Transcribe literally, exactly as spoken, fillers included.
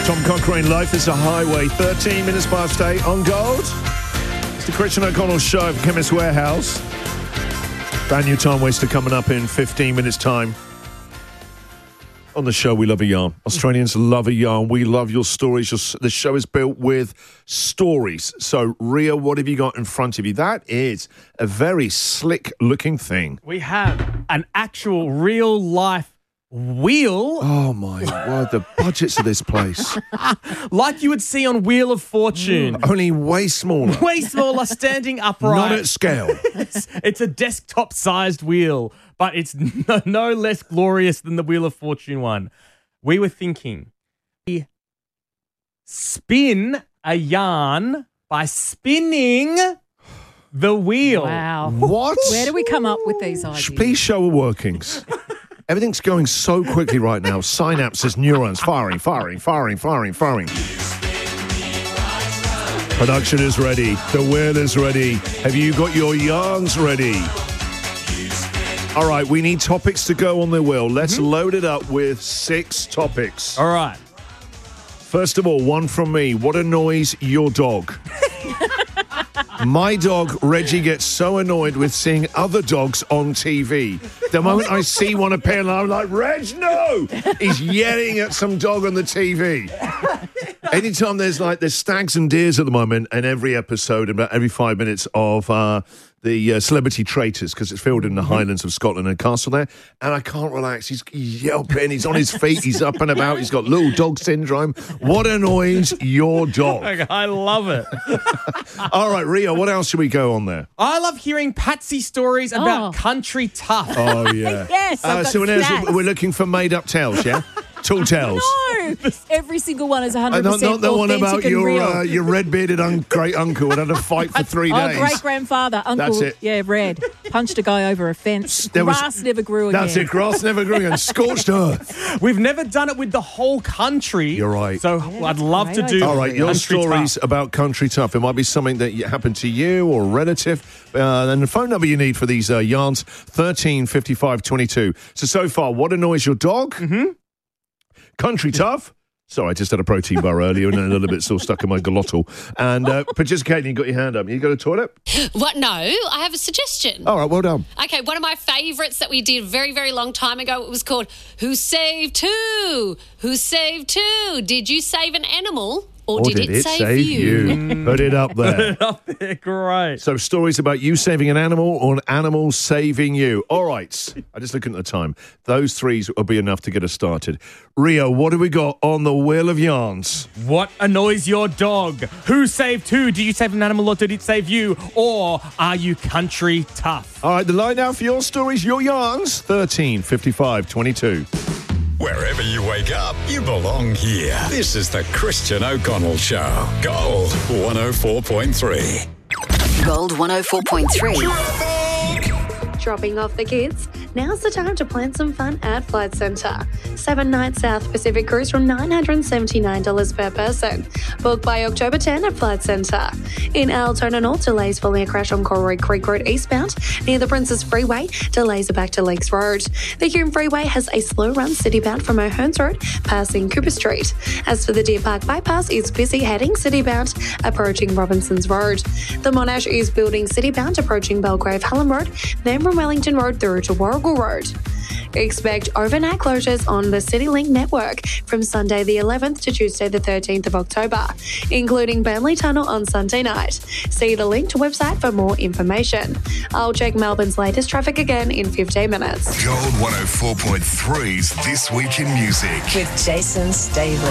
Tom Cochrane, Life is a Highway. thirteen minutes past eight on Gold. It's the Christian O'Connell Show for Chemist Warehouse. Brand new time waster coming up in fifteen minutes' time. On the show, we love a yarn. Australians love a yarn. We love your stories. Your, the show is built with stories. So, Ria, what have you got in front of you? That is a very slick-looking thing. We have an actual real-life wheel. Oh, my word. The budgets of this place. Like you would see on Wheel of Fortune. Mm, only way smaller. Way smaller, standing upright. Not at scale. It's, it's a desktop-sized wheel, but it's no, no less glorious than the Wheel of Fortune one. We were thinking, we spin a yarn by spinning the wheel. Wow. What? Where do we come up with these ideas? Please show a workings. Everything's going so quickly right now. Synapses, neurons, firing, firing, firing, firing, firing. Production is ready. The wheel is ready. Have you got your yarns ready? All right, we need topics to go on the wheel. Let's mm-hmm. load it up with six topics. All right. First of all, one from me. What annoys your dog? My dog, Reggie, gets so annoyed with seeing other dogs on T V. The moment I see one appear, I'm like, Reg, no! He's yelling at some dog on the T V. Anytime there's like, there's stags and deers at the moment, and every episode, about every five minutes of uh, the uh, Celebrity Traitors, because it's filmed in the Highlands of Scotland and Castle there, and I can't relax. He's yelping, he's on his feet, he's up and about, he's got little dog syndrome. What annoys your dog? I love it. All right, Rio, what else should we go on there? I love hearing Patsy stories about Oh. country tough. Oh, yeah. Yes, I've Uh, got so we're, snacks. we're looking for made-up tales, yeah? Tall tales. No, every single one is one Uh, hundred not, percent not the one authentic about and your real. uh, your red-bearded un- great uncle and had a fight for three Oh, days. great-grandfather, uncle, That's it. yeah, Red, punched a guy over a fence. There was- Grass never grew again. That's it, grass never growing on scorched earth. We've never done it with the whole country. You're right. So I'd love to do All right, your country stories tough. about country tough. It might be something that happened to you or a relative. Uh, and the phone number you need for these uh, yarns, thirteen fifty-five twenty-two. So, so far, what annoys your dog? Mm-hmm. Country tough. Sorry, I just had a protein bar earlier and a little bit still stuck in my glottal. And uh, participating, you got your hand up. You go to the toilet? What? No, I have a suggestion. All right, well done. Okay, one of my favourites that we did a very, very long time ago, it was called Who Saved Who? Who Saved Who? Did you save an animal or, Or did, it, save, you? Put it up there. Up there, great. So stories about you saving an animal or an animal saving you. All right. I'm just looking at the time. Those threes will be enough to get us started. Rio, what have we got on the Wheel of Yarns? What annoys your dog? Who saved who? Did you save an animal or did it save you? Or are you country tough? All right, the line now for your stories, your yarns, thirteen fifty-five twenty-two. Wherever you wake up, you belong here. This is the Christian O'Connell Show. Gold one oh four point three. Gold one oh four point three. Dropping off the kids? Now's the time to plan some fun at Flight Centre. Seven nights South Pacific cruise from nine hundred seventy-nine dollars per person. Book by October tenth at Flight Centre. In Altona North, delays following a crash on Colroy Creek Road eastbound. Near the Princess Freeway, delays are back to Lakes Road. The Hume Freeway has a slow run citybound from O'Hearns Road, passing Cooper Street. As for the Deer Park Bypass, it's busy heading citybound, approaching Robinsons Road. The Monash is building citybound, approaching Belgrave Hallam Road, then from Wellington Road through to Warrigal Road. Expect overnight closures on the CityLink network from Sunday the eleventh to Tuesday the thirteenth of October, including Burnley Tunnel on Sunday night. See the linked website for more information. I'll check Melbourne's latest traffic again in fifteen minutes. Gold one oh four point three's This Week in Music. With Jason Staley.